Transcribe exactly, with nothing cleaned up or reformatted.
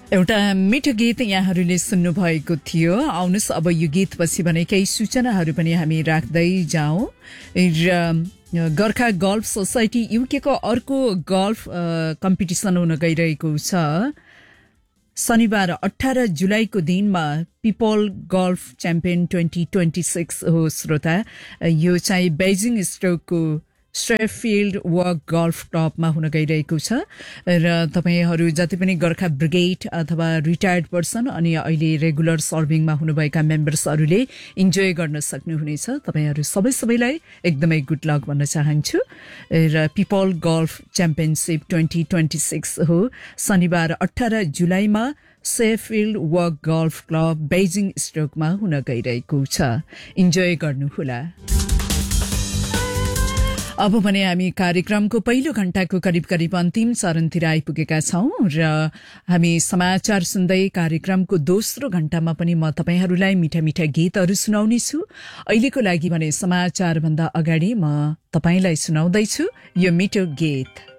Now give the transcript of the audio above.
एउटा मिठो गीत यहाँहरूले सुन्नु भएको थियो। आउनुस् अब यो गीतपछि भने केही सूचनाहरू पनि हामी राख्दै जाउँ। र गोर्खा गल्फ सोसाइटी युके को अर्को गल्फ कम्पिटिसन हुन गइरहेको छ। शनिबार अठारह जुलाईको दिनमा people golf champion twenty twenty six हो श्रोता। यो चाहिँ बेजिङ स्ट्रोकको स्ट्रेफिल्ड वर्क गल्फ क्लबमा हुन गइरहेको छ र तपाईहरू जति पनि गोर्खा ब्रिगेड अथवा रिटायर्ड पर्सन अनि अहिले रेगुलर सर्भिङमा हुनुभएका मेम्बर्सहरूले इन्जोय गर्न सक्नुहुनेछ। तपाईहरू सबै सबैलाई एकदमै गुड लक भन्न चाहन्छु। र people golf championship twenty twenty six हो शनिबार अठारह जुलाईमा सेफिल्ड वर्क गल्फ क्लब बेजिङ स्ट्रोकमा हुन गइरहेको छ। इन्जोय गर्नुहोला। अब भने हामी कार्यक्रमको पहिलो घण्टाको करिब करिब अन्तिम चरणतिर आइपुगेका छौं र हामी समाचार सुन्दै कार्यक्रमको दोस्रो घण्टामा पनि म तपाईहरूलाई मिठा मिठा गीतहरू सुनाउने छु। अहिलेको लागि भने समाचार भन्दा अगाडि म तपाईलाई सुनाउँदैछु यो मिठो गीत।